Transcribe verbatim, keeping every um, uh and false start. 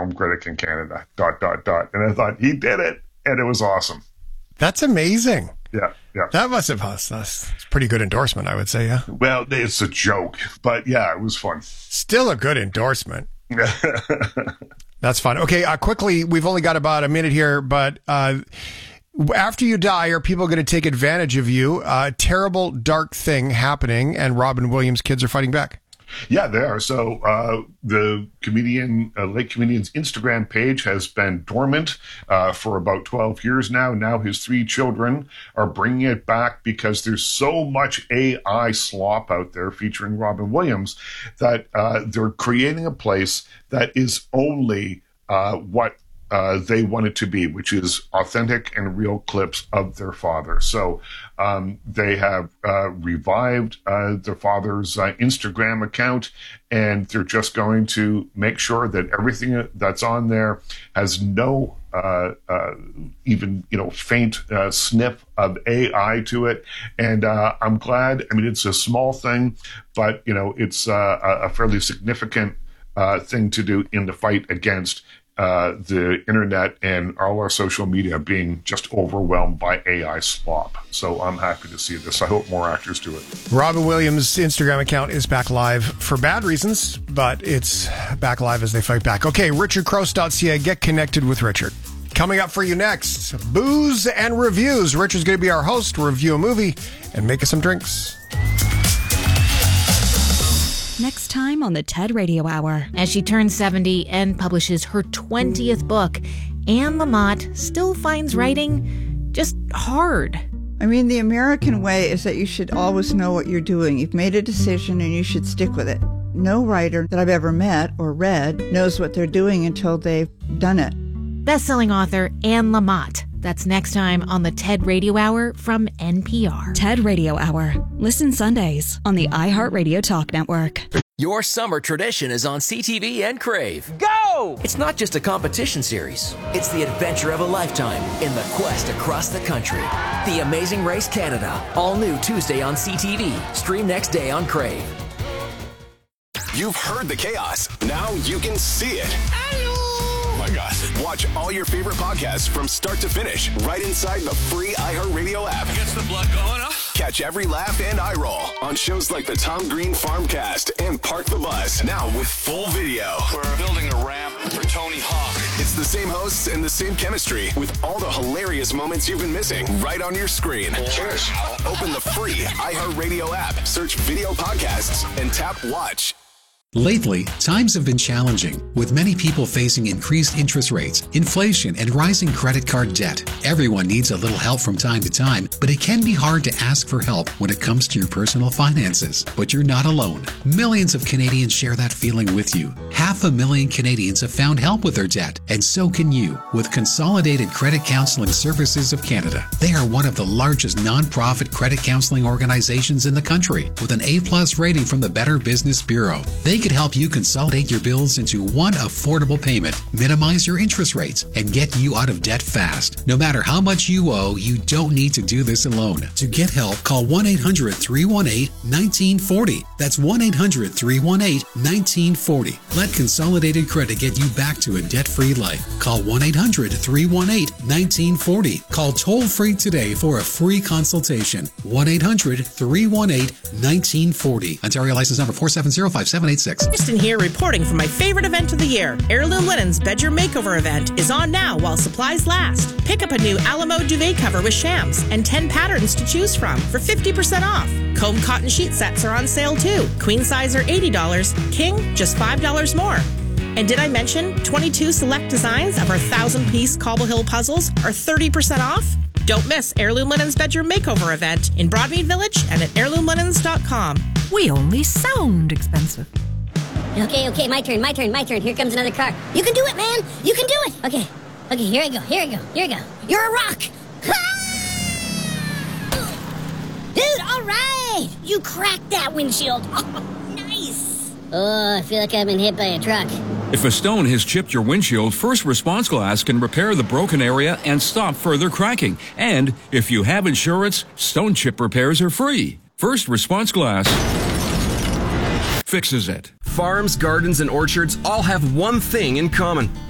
film critic in Canada, dot, dot, dot. And I thought, he did it, and it was awesome. That's amazing. Yeah, yeah. That must have, that's a pretty good endorsement, I would say, yeah. Well, it's a joke, but yeah, it was fun. Still a good endorsement. That's fun. Okay, uh, quickly, we've only got about a minute here, but uh, after you die, are people going to take advantage of you? Uh, terrible, dark thing happening, and Robin Williams' kids are fighting back. Yeah, they are. So uh, the comedian, uh, late comedian's Instagram page has been dormant uh, for about twelve years now. Now his three children are bringing it back because there's so much A I slop out there featuring Robin Williams that uh, they're creating a place that is only uh, what Uh, they want it to be, which is authentic and real clips of their father. So um, they have uh, revived uh, their father's uh, Instagram account, and they're just going to make sure that everything that's on there has no uh, uh, even, you know, faint uh, sniff of A I to it. And uh, I'm glad. I mean, it's a small thing, but, you know, it's uh, a fairly significant uh, thing to do in the fight against Uh, the internet and all our social media being just overwhelmed by A I slop. So I'm happy to see this. I hope more actors do it. Robin Williams' Instagram account is back live for bad reasons, but it's back live as they fight back. Okay, richard crouse dot c a. Get connected with Richard. Coming up for you next, Booze and Reviews. Richard's going to be our host, review a movie, and make us some drinks. Next time on the TED Radio Hour. As she turns seventy and publishes her twentieth book, Anne Lamott still finds writing just hard. I mean, the American way is that you should always know what you're doing. You've made a decision and you should stick with it. No writer that I've ever met or read knows what they're doing until they've done it. Best-selling author Anne Lamott. That's next time on the TED Radio Hour from N P R. TED Radio Hour. Listen Sundays on the iHeartRadio Talk Network. Your summer tradition is on C T V and Crave. Go! It's not just a competition series. It's the adventure of a lifetime in the quest across the country. The Amazing Race Canada. All new Tuesday on C T V. Stream next day on Crave. You've heard the chaos. Now you can see it. Oh my gosh. Watch all your favorite podcasts from start to finish right inside the free iHeartRadio app. Gets the blood going, huh? Catch every laugh and eye roll on shows like the Tom Green Farmcast and Park the Bus. Now with full video. We're building a ramp for Tony Hawk. It's the same hosts and the same chemistry with all the hilarious moments you've been missing right on your screen. Cheers. Open the free iHeartRadio app, search video podcasts, and tap watch. Lately, times have been challenging, with many people facing increased interest rates, inflation, and rising credit card debt. Everyone needs a little help from time to time, but it can be hard to ask for help when it comes to your personal finances. But you're not alone. Millions of Canadians share that feeling with you. Half a million Canadians have found help with their debt, and so can you, with Consolidated Credit Counseling Services of Canada. They are one of the largest nonprofit credit counseling organizations in the country, with an A-plus rating from the Better Business Bureau. They could help you consolidate your bills into one affordable payment, minimize your interest rates, and get you out of debt fast. No matter how much you owe, you don't need to do this alone. To get help, call one eight hundred, three one eight, one nine four zero. That's one eight hundred, three one eight, one nine four zero. Let Consolidated Credit get you back to a debt-free life. Call one eight hundred, three one eight, one nine four zero. Call toll-free today for a free consultation. one eight hundred, three one eight, one nine four zero. Ontario license number four seven zero, five seven eight six. Kristen here reporting from my favorite event of the year. Heirloom Linens Bedroom Makeover event is on now while supplies last. Pick up a new Alamo duvet cover with shams and ten patterns to choose from for fifty percent off. Comb cotton sheet sets are on sale too. Queen size are eighty dollars, king just five dollars more. And did I mention twenty-two select designs of our thousand-piece Cobble Hill puzzles are thirty percent off? Don't miss Heirloom Linens Bedroom Makeover event in Broadmead Village and at heirloom linens dot com. We only sound expensive. Okay, okay, my turn, my turn, my turn. Here comes another car. You can do it, man. You can do it. Okay, okay, here I go, here I go, here I go. You're a rock. Dude, all right. You cracked that windshield. Oh, nice. Oh, I feel like I've been hit by a truck. If a stone has chipped your windshield, First Response Glass can repair the broken area and stop further cracking. And if you have insurance, stone chip repairs are free. First Response Glass fixes it. Farms, gardens, and orchards all have one thing in common.